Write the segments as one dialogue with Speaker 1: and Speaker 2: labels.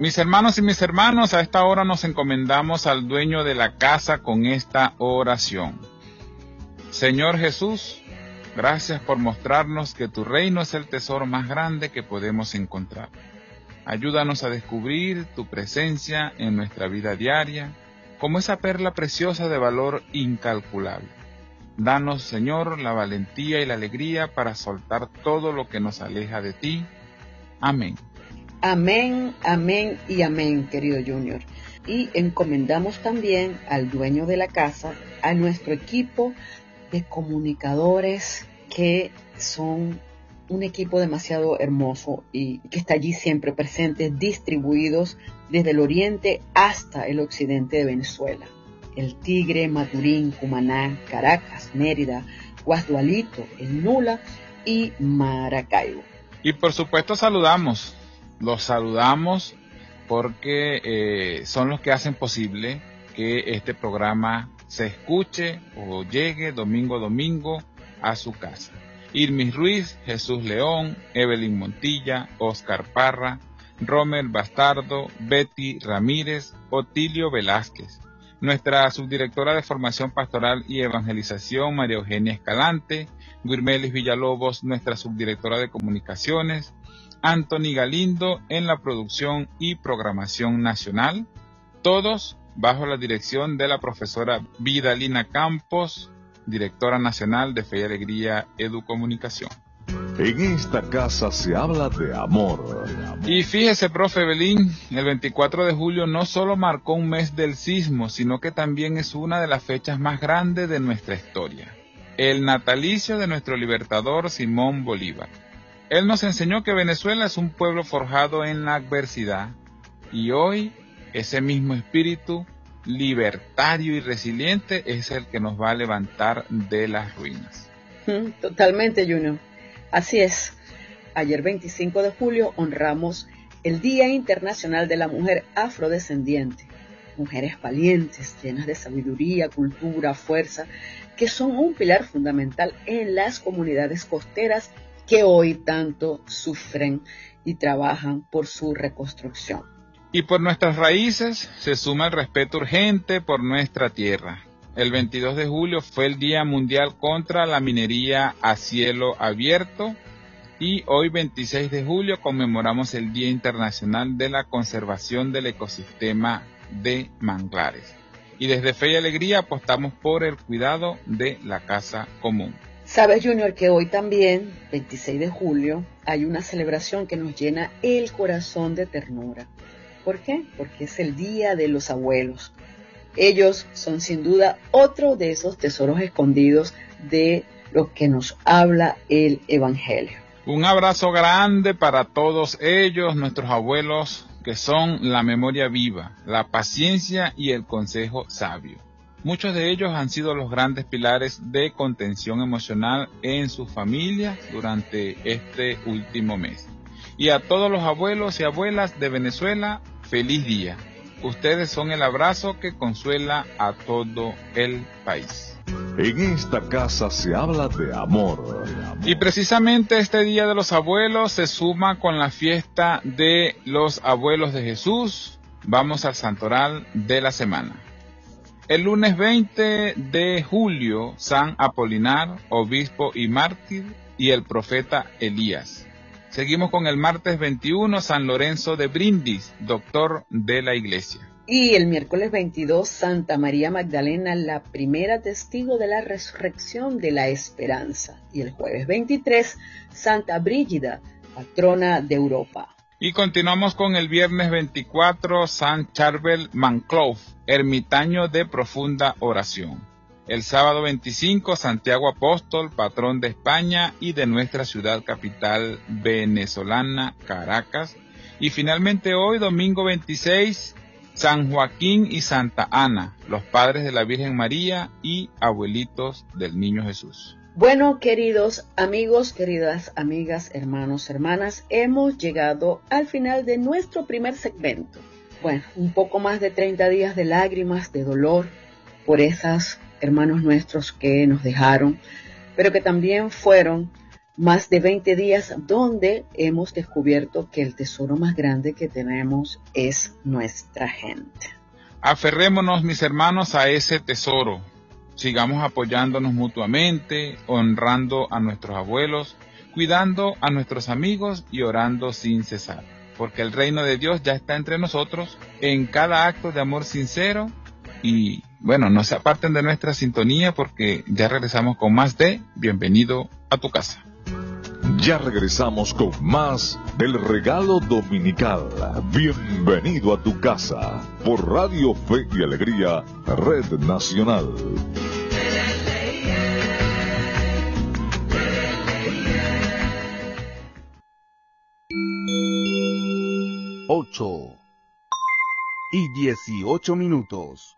Speaker 1: Mis hermanos y mis hermanas, a esta hora nos encomendamos al dueño de la casa con esta oración. Señor Jesús, gracias por mostrarnos que tu reino es el tesoro más grande que podemos encontrar. Ayúdanos a descubrir tu presencia en nuestra vida diaria, como esa perla preciosa de valor incalculable. Danos, Señor, la valentía y la alegría para soltar todo lo que nos aleja de ti. Amén.
Speaker 2: Amén, amén y amén, querido Junior. Y encomendamos también al dueño de la casa, a nuestro equipo de comunicadores que son un equipo demasiado hermoso y que está allí siempre presente, distribuidos desde el oriente hasta el occidente de Venezuela. El Tigre, Maturín, Cumaná, Caracas, Mérida, Guasdualito, El Nula y Maracaibo.
Speaker 1: Y por supuesto los saludamos porque son los que hacen posible que este programa se escuche o llegue domingo a domingo a su casa. Irmis Ruiz, Jesús León, Evelyn Montilla, Oscar Parra, Romer Bastardo, Betty Ramírez, Otilio Velázquez. Nuestra subdirectora de Formación Pastoral y Evangelización, María Eugenia Escalante, Guirmelis Villalobos, nuestra subdirectora de Comunicaciones, Anthony Galindo en la producción y programación nacional, todos bajo la dirección de la profesora Vidalina Campos, directora nacional de Fe y Alegría Educomunicación.
Speaker 3: En esta casa se habla de amor.
Speaker 1: Y fíjese, profe Belín, el 24 de julio no solo marcó un mes del sismo, sino que también es una de las fechas más grandes de nuestra historia, el natalicio de nuestro libertador Simón Bolívar. Él nos enseñó que Venezuela es un pueblo forjado en la adversidad, y hoy ese mismo espíritu libertario y resiliente es el que nos va a levantar de las ruinas.
Speaker 2: Totalmente, Junior. Así es. Ayer 25 de julio honramos el Día Internacional de la Mujer Afrodescendiente. Mujeres valientes, llenas de sabiduría, cultura, fuerza, que son un pilar fundamental en las comunidades costeras que hoy tanto sufren y trabajan por su reconstrucción.
Speaker 1: Y por nuestras raíces se suma el respeto urgente por nuestra tierra. El 22 de julio fue el Día Mundial contra la Minería a Cielo Abierto y hoy 26 de julio conmemoramos el Día Internacional de la Conservación del Ecosistema de Manglares. Y desde Fe y Alegría apostamos por el cuidado de la casa común.
Speaker 2: Sabes, Junior, que hoy también, 26 de julio, hay una celebración que nos llena el corazón de ternura. ¿Por qué? Porque es el Día de los Abuelos. Ellos son sin duda otro de esos tesoros escondidos de lo que nos habla el Evangelio.
Speaker 1: Un abrazo grande para todos ellos, nuestros abuelos, que son la memoria viva, la paciencia y el consejo sabio. Muchos de ellos han sido los grandes pilares de contención emocional en sus familias durante este último mes. Y a todos los abuelos y abuelas de Venezuela, feliz día. Ustedes son el abrazo que consuela a todo el país.
Speaker 3: En esta casa se habla de amor.
Speaker 1: Y precisamente este Día de los Abuelos se suma con la fiesta de los abuelos de Jesús. Vamos al santoral de la semana. El lunes 20 de julio, San Apolinar, obispo y mártir, y el profeta Elías. Seguimos con el martes 21, San Lorenzo de Brindis, doctor de la Iglesia.
Speaker 2: Y el miércoles 22, Santa María Magdalena, la primera testigo de la resurrección de la esperanza. Y el jueves 23, Santa Brígida, patrona de Europa.
Speaker 1: Y continuamos con el viernes 24, San Charbel Manclov, ermitaño de profunda oración. El sábado 25, Santiago Apóstol, patrón de España y de nuestra ciudad capital venezolana, Caracas. Y finalmente hoy, domingo 26, San Joaquín y Santa Ana, los padres de la Virgen María y abuelitos del Niño Jesús.
Speaker 2: Bueno, queridos amigos, queridas amigas, hermanos, hermanas, hemos llegado al final de nuestro primer segmento. Bueno, un poco más de 30 días de lágrimas, de dolor por esas hermanos nuestros que nos dejaron, pero que también fueron más de 20 días donde hemos descubierto que el tesoro más grande que tenemos es nuestra gente.
Speaker 1: Aferrémonos, mis hermanos, a ese tesoro. Sigamos apoyándonos mutuamente, honrando a nuestros abuelos, cuidando a nuestros amigos y orando sin cesar. Porque el reino de Dios ya está entre nosotros en cada acto de amor sincero. Y bueno, no se aparten de nuestra sintonía porque ya regresamos con más de Bienvenido a tu casa.
Speaker 3: Ya regresamos con más del regalo dominical. Bienvenido a tu casa por Radio Fe y Alegría, Red Nacional.
Speaker 4: 8:18.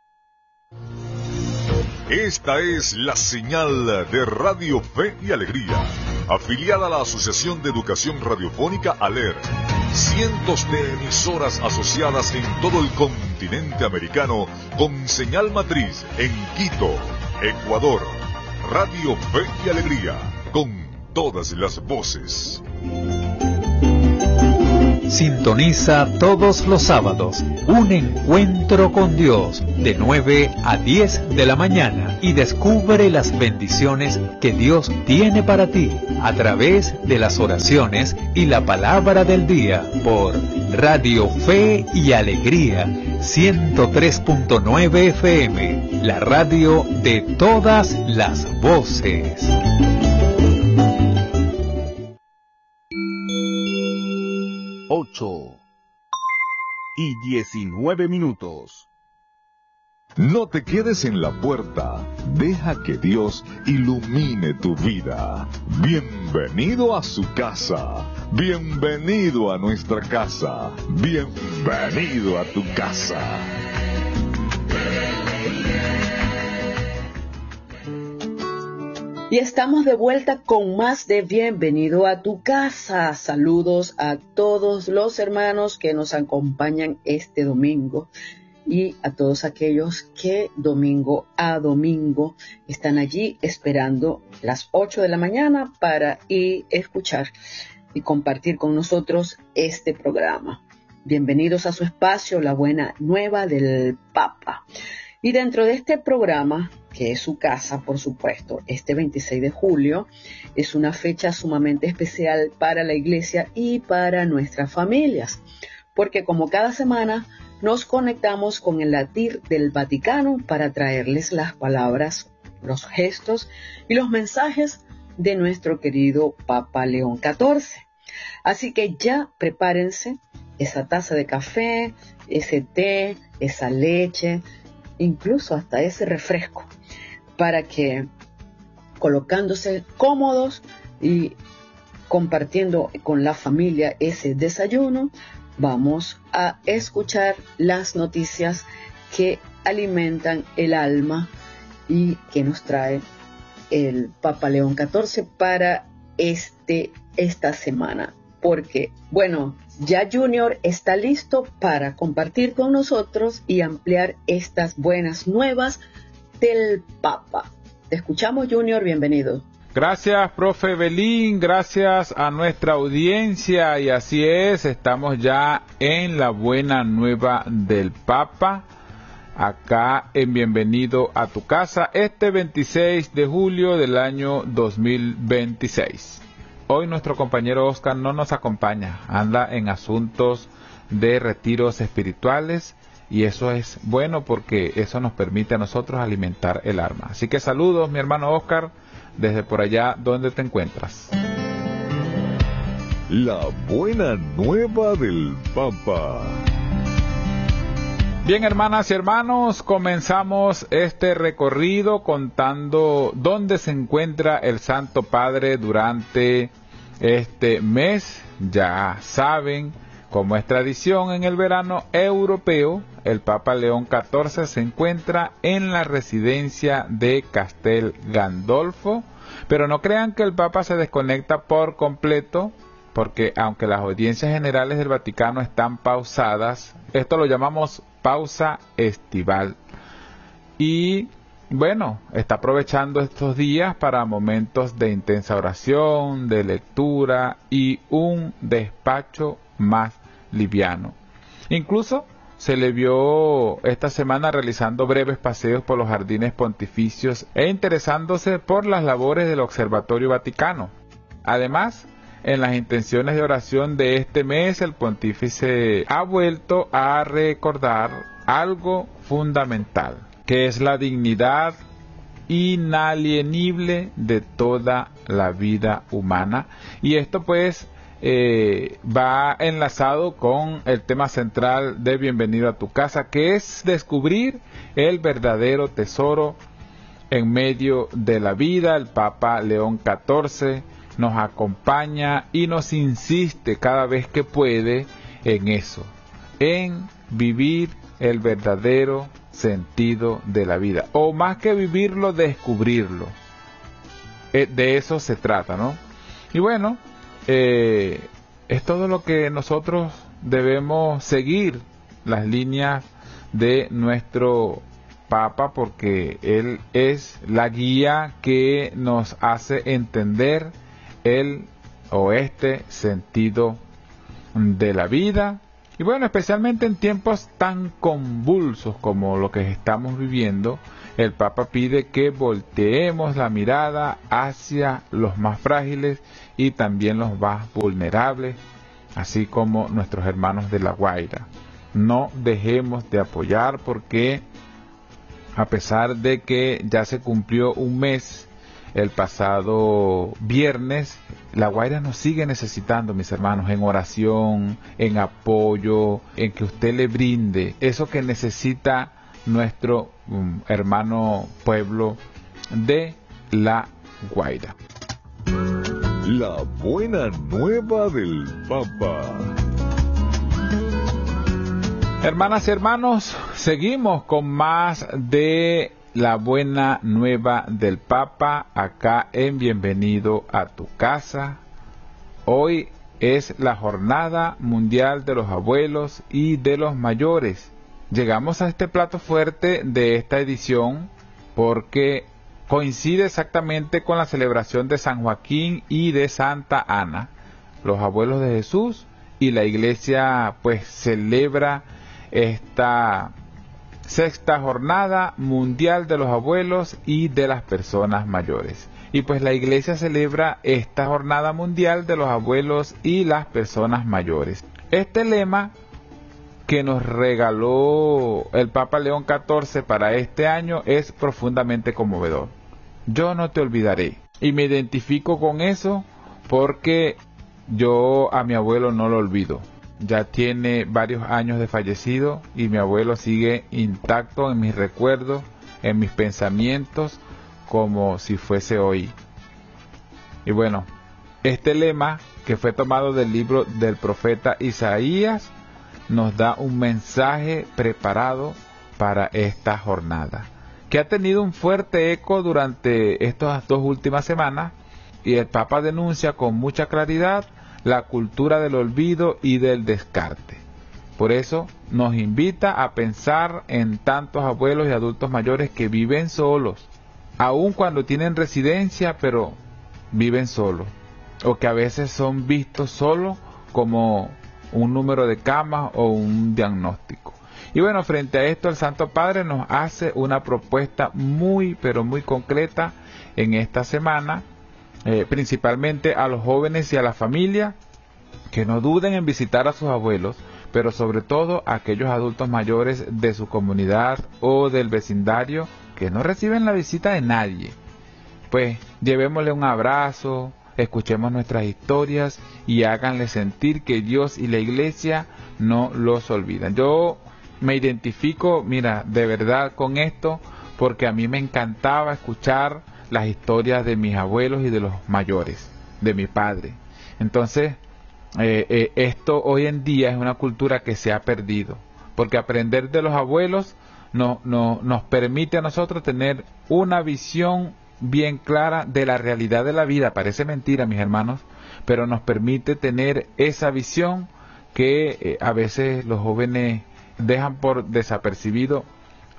Speaker 3: Esta es la señal de Radio Fe y Alegría, afiliada a la Asociación de Educación Radiofónica ALER. Cientos de emisoras asociadas en todo el continente americano con señal matriz en Quito, Ecuador. Radio Fe y Alegría, con todas las voces.
Speaker 5: Sintoniza todos los sábados un encuentro con Dios de 9 a 10 de la mañana y descubre las bendiciones que Dios tiene para ti a través de las oraciones y la palabra del día por Radio Fe y Alegría 103.9 FM, la radio de todas las voces.
Speaker 4: 8:19.
Speaker 3: No te quedes en la puerta, deja que Dios ilumine tu vida. Bienvenido a su casa, bienvenido a nuestra casa, bienvenido a tu casa.
Speaker 2: Y estamos de vuelta con más de Bienvenido a tu casa. Saludos a todos los hermanos que nos acompañan este domingo y a todos aquellos que domingo a domingo están allí esperando las 8 de la mañana para ir a escuchar y compartir con nosotros este programa. Bienvenidos a su espacio, La Buena Nueva del Papa. Y dentro de este programa, que es su casa, por supuesto, este 26 de julio es una fecha sumamente especial para la iglesia y para nuestras familias, porque como cada semana nos conectamos con el latir del Vaticano para traerles las palabras, los gestos y los mensajes de nuestro querido Papa León XIV. Así que ya prepárense esa taza de café, ese té, esa leche, incluso hasta ese refresco, para que colocándose cómodos y compartiendo con la familia ese desayuno, vamos a escuchar las noticias que alimentan el alma y que nos trae el Papa León XIV para esta semana. Porque, bueno, ya Junior está listo para compartir con nosotros y ampliar estas buenas nuevas del Papa. Te escuchamos, Junior, bienvenido.
Speaker 1: Gracias, profe Belín, gracias a nuestra audiencia, y así es, estamos ya en la buena nueva del Papa, acá en Bienvenido a tu casa, este 26 de julio del año 2026. Hoy nuestro compañero Oscar no nos acompaña, anda en asuntos de retiros espirituales, y eso es bueno porque eso nos permite a nosotros alimentar el alma. Así que saludos, mi hermano Oscar, desde por allá donde te encuentras.
Speaker 3: La buena nueva del Papa.
Speaker 1: Bien, hermanas y hermanos, comenzamos este recorrido contando dónde se encuentra el Santo Padre durante este mes. Ya saben, como es tradición en el verano europeo, el Papa León XIV se encuentra en la residencia de Castel Gandolfo, pero no crean que el Papa se desconecta por completo, porque aunque las audiencias generales del Vaticano están pausadas, esto lo llamamos pausa estival, y bueno, está aprovechando estos días para momentos de intensa oración, de lectura y un despacho más liviano. Incluso se le vio esta semana realizando breves paseos por los jardines pontificios e interesándose por las labores del Observatorio Vaticano. Además, en las intenciones de oración de este mes, el pontífice ha vuelto a recordar algo fundamental, que es la dignidad inalienable de toda la vida humana. Y esto pues va enlazado con el tema central de Bienvenido a tu casa, que es descubrir el verdadero tesoro en medio de la vida. El Papa León XIV nos acompaña y nos insiste cada vez que puede en eso, en vivir el verdadero sentido de la vida, o más que vivirlo, descubrirlo. De eso se trata, ¿no? Y bueno, es todo lo que nosotros debemos seguir, las líneas de nuestro Papa, porque él es la guía que nos hace entender el o este sentido de la vida. Y bueno, especialmente en tiempos tan convulsos como lo que estamos viviendo, el Papa pide que volteemos la mirada hacia los más frágiles y también los más vulnerables, así como nuestros hermanos de La Guaira. No dejemos de apoyar, porque a pesar de que ya se cumplió un mes el pasado viernes, La Guaira nos sigue necesitando, mis hermanos, en oración, en apoyo, en que usted le brinde eso que necesita nuestro hermano pueblo de La Guaira.
Speaker 3: La buena nueva del Papa.
Speaker 1: Hermanas y hermanos, seguimos con más de la buena nueva del Papa acá en Bienvenido a tu casa. Hoy es la Jornada Mundial de los Abuelos y de los Mayores. Llegamos a este plato fuerte de esta edición porque coincide exactamente con la celebración de San Joaquín y de Santa Ana, los abuelos de Jesús, y la Iglesia pues celebra esta sexta Jornada Mundial de los Abuelos y de las Personas Mayores. Y pues la Iglesia celebra esta Jornada Mundial de los Abuelos y las Personas Mayores. Este lema que nos regaló el Papa León XIV para este año es profundamente conmovedor. Yo no te olvidaré. Y me identifico con eso porque yo a mi abuelo no lo olvido. Ya tiene varios años de fallecido y mi abuelo sigue intacto en mis recuerdos, en mis pensamientos, como si fuese hoy. Y bueno, este lema, que fue tomado del libro del profeta Isaías, nos da un mensaje preparado para esta jornada, que ha tenido un fuerte eco durante estas 2 últimas semanas, y el Papa denuncia con mucha claridad la cultura del olvido y del descarte. Por eso nos invita a pensar en tantos abuelos y adultos mayores que viven solos, aun cuando tienen residencia, pero viven solos, o que a veces son vistos solo como un número de camas o un diagnóstico. Y bueno, frente a esto el Santo Padre nos hace una propuesta muy, pero muy concreta en esta semana, principalmente a los jóvenes y a la familia, que no duden en visitar a sus abuelos, pero sobre todo a aquellos adultos mayores de su comunidad o del vecindario que no reciben la visita de nadie. Pues llevémosle un abrazo, escuchemos nuestras historias y háganle sentir que Dios y la Iglesia no los olvidan. Yo me identifico, mira, de verdad con esto, porque a mí me encantaba escuchar las historias de mis abuelos y de los mayores, de mi padre. Entonces, esto hoy en día es una cultura que se ha perdido, porque aprender de los abuelos nos permite a nosotros tener una visión bien clara de la realidad de la vida. Parece mentira, mis hermanos, pero nos permite tener esa visión que a veces los jóvenes dejan por desapercibido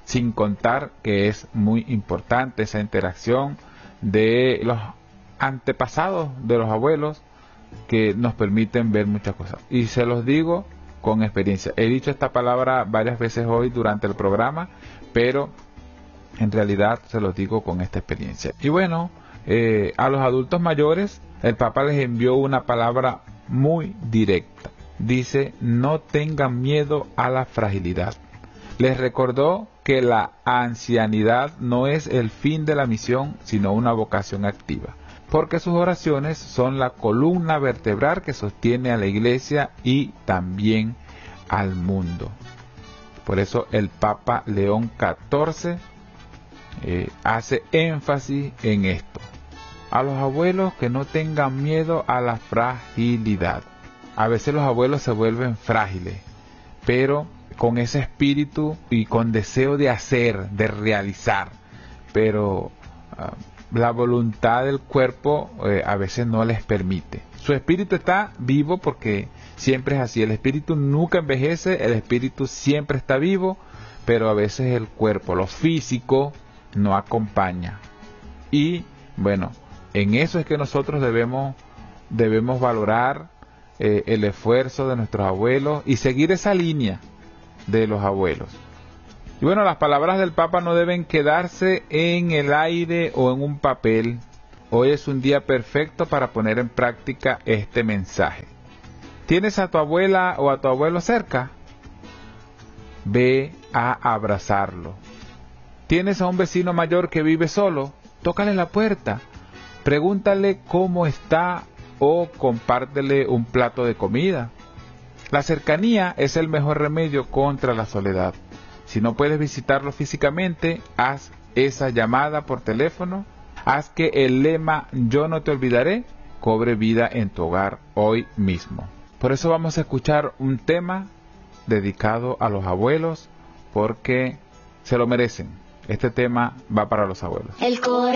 Speaker 1: Sin contar que es muy importante esa interacción de los antepasados de los abuelos, que nos permiten ver muchas cosas. Y se los digo con experiencia. He dicho esta palabra varias veces hoy durante el programa, pero en realidad se los digo con esta experiencia. Y bueno, a los adultos mayores, el Papa les envió una palabra muy directa. Dice: no tengan miedo a la fragilidad. Les recordó que la ancianidad no es el fin de la misión, sino una vocación activa, porque sus oraciones son la columna vertebral que sostiene a la Iglesia y también al mundo. Por eso el Papa León XIV hace énfasis en esto. A los abuelos que no tengan miedo a la fragilidad. A veces los abuelos se vuelven frágiles, pero con ese espíritu y con deseo de hacer, de realizar, pero la voluntad del cuerpo a veces no les permite. Su espíritu está vivo porque siempre es así. El espíritu nunca envejece, el espíritu siempre está vivo, pero a veces el cuerpo, lo físico, no acompaña. Y bueno, en eso es que nosotros debemos valorar el esfuerzo de nuestros abuelos y seguir esa línea de los abuelos. Y bueno, las palabras del Papa no deben quedarse en el aire o en un papel. Hoy es un día perfecto para poner en práctica este mensaje. ¿Tienes a tu abuela o a tu abuelo cerca? Ve a abrazarlo. ¿Tienes a un vecino mayor que vive solo? Tócale la puerta. Pregúntale cómo está o compártele un plato de comida. La cercanía es el mejor remedio contra la soledad. Si no puedes visitarlo físicamente, haz esa llamada por teléfono. Haz que el lema "yo no te olvidaré" cobre vida en tu hogar hoy mismo. Por eso vamos a escuchar un tema dedicado a los abuelos, porque se lo merecen. Este tema va para los abuelos.